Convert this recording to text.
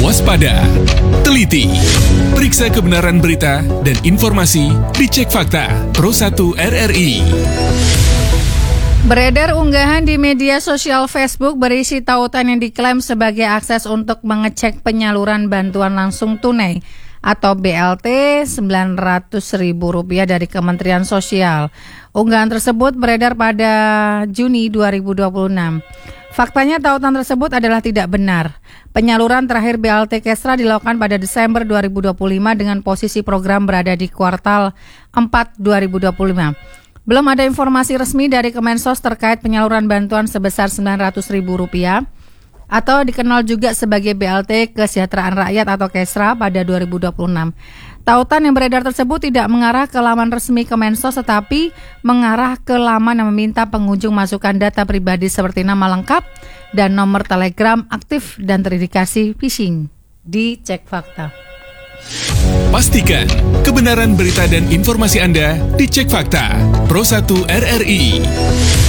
Waspada, teliti, periksa kebenaran berita dan informasi di Cek Fakta Pro 1 RRI. Beredar unggahan di media sosial Facebook berisi tautan yang diklaim sebagai akses untuk mengecek penyaluran bantuan langsung tunai atau BLT Rp900.000 dari Kementerian Sosial. Unggahan tersebut beredar pada Juni 2026. Faktanya tautan tersebut adalah tidak benar. Penyaluran terakhir BLT Kesra dilakukan pada Desember 2025 dengan posisi program berada di kuartal 4 2025. Belum ada informasi resmi dari Kemensos terkait penyaluran bantuan sebesar Rp900.000 atau dikenal juga sebagai BLT Kesejahteraan Rakyat atau Kesra pada 2026. Tautan yang beredar tersebut tidak mengarah ke laman resmi Kemensos tetapi mengarah ke laman yang meminta pengunjung masukkan data pribadi seperti nama lengkap dan nomor telegram aktif dan terindikasi phishing di Cek Fakta. Pastikan kebenaran berita dan informasi Anda di Cek Fakta Pro 1 RRI.